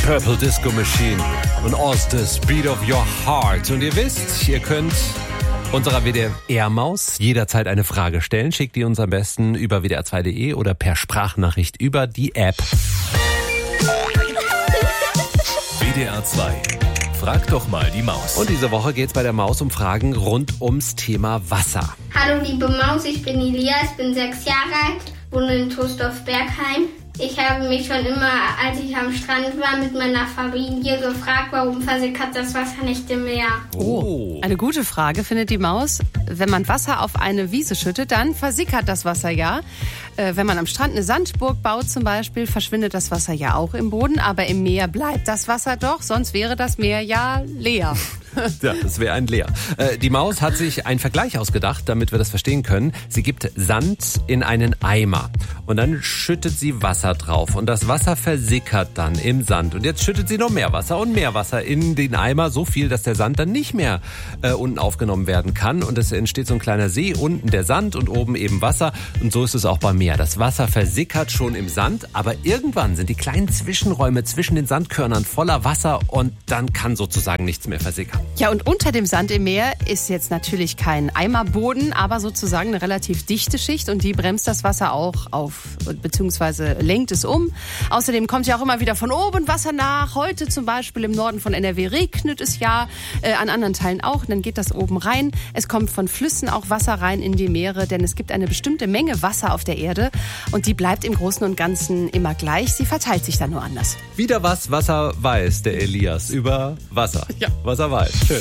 Purple Disco Machine und Oz, the Speed of Your Heart. Und ihr wisst, ihr könnt unserer WDR-Maus jederzeit eine Frage stellen. Schickt die uns am besten über wdr2.de oder per Sprachnachricht über die App. WDR 2. Frag doch mal die Maus. Und diese Woche geht es bei der Maus um Fragen rund ums Thema Wasser. Hallo liebe Maus, ich bin Elias, bin 6 Jahre alt, wohne in Toosdorf-Bergheim. Ich habe mich schon immer, als ich am Strand war, mit meiner Familie gefragt, warum versickert das Wasser nicht im Meer? Oh, eine gute Frage, findet die Maus. Wenn man Wasser auf eine Wiese schüttet, dann versickert das Wasser ja. Wenn man am Strand eine Sandburg baut zum Beispiel, verschwindet das Wasser ja auch im Boden. Aber im Meer bleibt das Wasser doch, sonst wäre das Meer ja leer. Ja, das wäre ein Leer. Die Maus hat sich einen Vergleich ausgedacht, damit wir das verstehen können. Sie gibt Sand in einen Eimer und dann schüttet sie Wasser drauf und das Wasser versickert dann im Sand. Und jetzt schüttet sie noch mehr Wasser und mehr Wasser in den Eimer, so viel, dass der Sand dann nicht mehr unten aufgenommen werden kann. Und es entsteht so ein kleiner See, unten der Sand und oben eben Wasser. Und so ist es auch beim Meer. Das Wasser versickert schon im Sand, aber irgendwann sind die kleinen Zwischenräume zwischen den Sandkörnern voller Wasser und dann kann sozusagen nichts mehr versickern. Ja, und unter dem Sand im Meer ist jetzt natürlich kein Eimerboden, aber sozusagen eine relativ dichte Schicht und die bremst das Wasser auch auf, beziehungsweise lenkt es um. Außerdem kommt ja auch immer wieder von oben Wasser nach. Heute zum Beispiel im Norden von NRW regnet es ja, an anderen Teilen auch. Dann geht das oben rein. Es kommt von Flüssen auch Wasser rein in die Meere, denn es gibt eine bestimmte Menge Wasser auf der Erde und die bleibt im Großen und Ganzen immer gleich. Sie verteilt sich dann nur anders. Wieder was er weiß, der Elias, über Wasser. Ja. Was er weiß. Schön.